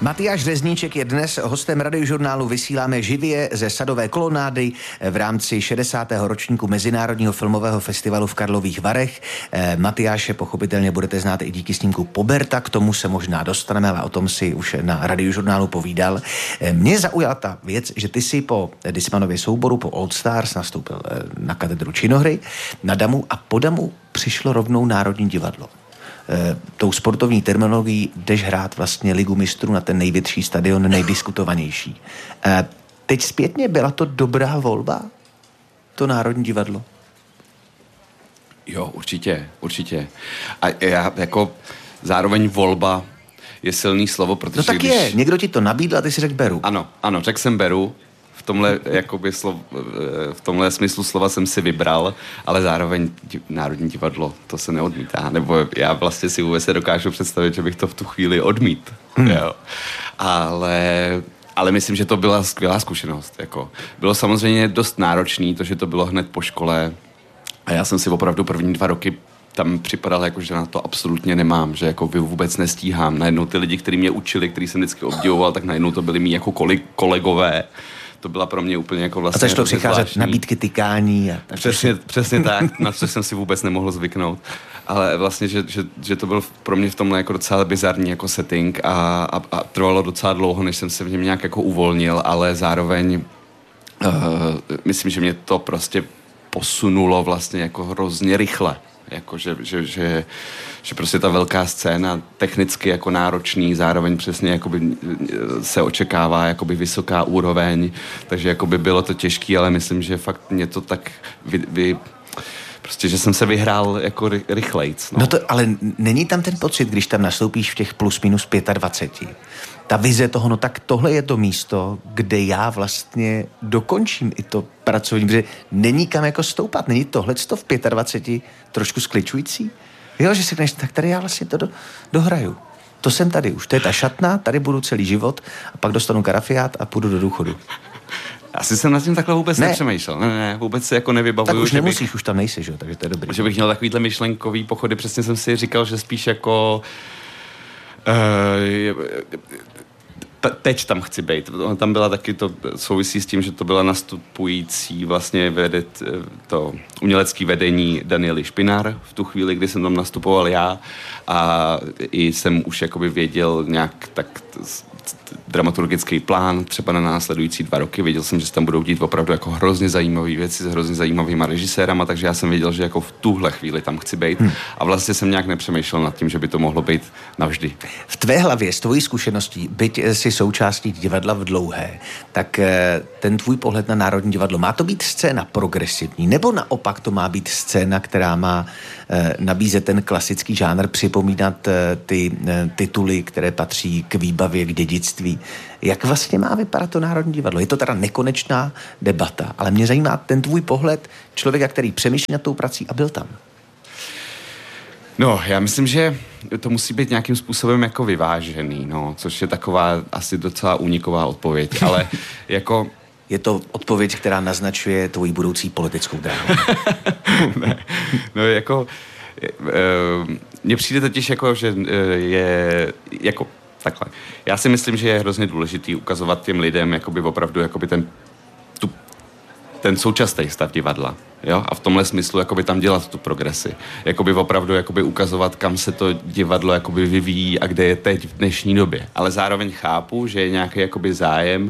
Matyáš Řezníček je dnes hostem Radiožurnálu. Vysíláme živě ze Sadové kolonády v rámci 60. ročníku Mezinárodního filmového festivalu v Karlových Varech. Matyáše pochopitelně budete znát i díky snímku Poberta, k tomu se možná dostaneme, ale o tom si už na Radiožurnálu povídal. Mě zaujala ta věc, že ty si po Dismanově souboru, po Old Stars nastoupil na katedru činohry, na Damu a po Damu přišlo rovnou Národní divadlo. Tou sportovní terminologií jdeš hrát vlastně Ligu mistrů na ten největší stadion, nejdiskutovanější. Teď zpětně byla to dobrá volba? To Národní divadlo? Jo, určitě. A já jako zároveň volba je silný slovo, protože no tak je, někdo ti to nabídl a ty si řekl beru. Ano, řekl jsem beru. V tomhle smyslu slova jsem si vybral, ale zároveň Národní divadlo, to se neodmítá. Nebo já vlastně si vůbec dokážu představit, že bych to v tu chvíli odmít. Jo. Ale myslím, že to byla skvělá zkušenost. Jako. Bylo samozřejmě dost náročný, to, že to bylo hned po škole. A já jsem si opravdu první 2 roky tam připadal, jako, že na to absolutně nemám, že jako vůbec nestíhám. Najednou ty lidi, kteří mě učili, který jsem vždycky obdivoval, tak najednou to byli mý jako kolegové. To byla pro mě úplně jako vlastně... A začalo přicházet nabídky tykání. A tak přesně tak, na co jsem si vůbec nemohl zvyknout. Ale vlastně, že to byl pro mě v tomhle jako docela bizarní jako setting a trvalo docela dlouho, než jsem se v něm nějak jako uvolnil, ale zároveň myslím, že mě to prostě posunulo vlastně jako hrozně rychle. Jako, že prostě ta velká scéna technicky jako náročný, zároveň přesně jakoby se očekává jakoby vysoká úroveň, takže jakoby bylo to těžký, ale myslím, že fakt mě to tak prostě, že jsem se vyhrál jako rychlejc. No to, ale není tam ten pocit, když tam nastoupíš v těch plus minus 25. Ta vize toho, no tak tohle je to místo, kde já vlastně dokončím i to pracovní, protože není kam jako stoupat, není tohleto v 25 trošku skličující? Jo, že si řekneš, tak tady já vlastně to dohraju. To jsem tady už, to je ta šatna, tady budu celý život a pak dostanu karafiát a půjdu do důchodu. Asi jsem nad tím takhle vůbec nepřemýšlel. Ne, vůbec si jako nevybavuju. Tak už nemusíš, už tam nejsi, že? Takže to je dobrý. Že bych měl takovýhle myšlenkový pochody, přesně jsem si říkal, že spíš jako teď tam chci být. Tam byla taky to souvisí s tím, že to byla nastupující vlastně to umělecký vedení Daniely Špinar v tu chvíli, kdy jsem tam nastupoval já a i jsem už jakoby věděl nějak tak dramaturgický plán třeba na následující 2 roky. Věděl jsem, že se tam budou dít opravdu jako hrozně zajímavé věci s hrozně zajímavýma režisérama, takže já jsem věděl, že jako v tuhle chvíli tam chci být a vlastně jsem nějak nepřemýšlel nad tím, že by to mohlo být navždy. V tvé hlavě, s tvojí zkušeností, byť si součástí divadla v Dlouhé, tak ten tvůj pohled na Národní divadlo, má to být scéna progresivní, nebo naopak to má být scéna, která má nabízet ten klasický žánr, připomínat ty tituly, které patří k výbavě, k dědictví. Jak vlastně má vypadat to Národní divadlo? Je to teda nekonečná debata, ale mě zajímá ten tvůj pohled člověka, který přemýšlí nad tou prací a byl tam. No, já myslím, že to musí být nějakým způsobem jako vyvážený, no, což je taková asi docela úniková odpověď, ale jako... Je to odpověď, která naznačuje tvoji budoucí politickou dráhu. Ne, no jako... Mně přijde totiž jako, že je jako takhle. Já si myslím, že je hrozně důležitý ukazovat těm lidem jakoby opravdu jakoby ten současný stav divadla. Jo? A v tomhle smyslu jakoby tam dělat tu progresi. Jakoby opravdu jakoby ukazovat, kam se to divadlo jakoby vyvíjí a kde je teď v dnešní době. Ale zároveň chápu, že je nějaký jakoby zájem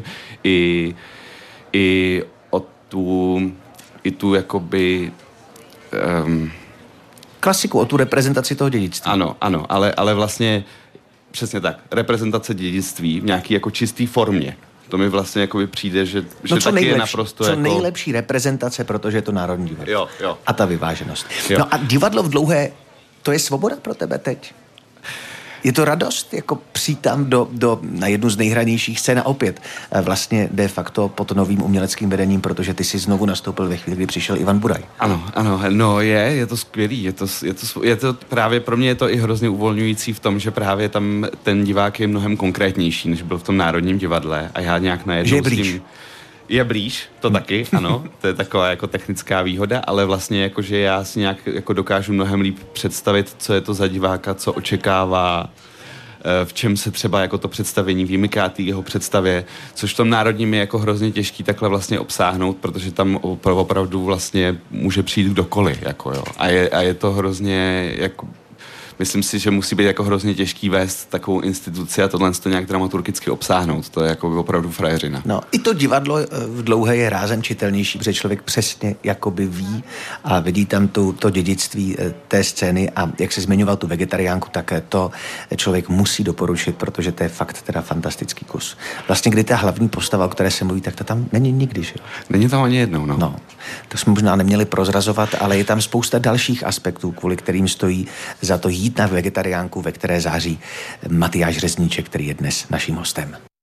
i o tu jakoby klasiku, o tu reprezentaci toho dědictví. Ano, ale vlastně přesně tak. Reprezentace dědictví v nějaký jako čistý formě. To mi vlastně jakoby přijde, že taky je naprosto co jako... nejlepší reprezentace, protože je to Národní divadlo. Jo. A ta vyváženost. Jo. No a divadlo v Dlouhé, to je svoboda pro tebe teď? Je to radost, jako přijít tam na jednu z nejhranějších scén a opět vlastně de facto pod novým uměleckým vedením, protože ty si znovu nastoupil ve chvíli, kdy přišel Ivan Budaj. Ano, no je to skvělý, je to právě pro mě je to i hrozně uvolňující v tom, že právě tam ten divák je mnohem konkrétnější, než byl v tom Národním divadle a já nějak najednou s tím... Je blíž, to taky, ano, to je taková jako technická výhoda, ale vlastně jako, že já si nějak jako dokážu mnohem líp představit, co je to za diváka, co očekává v čem se třeba jako to představení vymyká té jeho představě, což v tom národním je jako hrozně těžký takhle vlastně obsáhnout, protože tam opravdu vlastně může přijít kdokoliv, jako jo. A je to hrozně jako myslím si, že musí být jako hrozně těžký vést takovou instituci a tohle to nějak dramaturgicky obsáhnout. To je jako opravdu frajeřina. No, i to divadlo v Dlouhé je rázem čitelnější, protože člověk přesně jakoby ví a vidí tam to dědictví té scény a jak se zmiňoval tu vegetariánku, tak to člověk musí doporučit, protože to je fakt teda fantastický kus. Vlastně, kdy ta hlavní postava, o které se mluví, tak to tam není nikdy, že? Není tam ani jednou, no. No, to jsme možná neměli prozrazovat, ale je tam spousta dalších aspektů, kvůli kterým stojí za to jít na vegetariánku, ve které září Matyáš Řezníček, který je dnes naším hostem.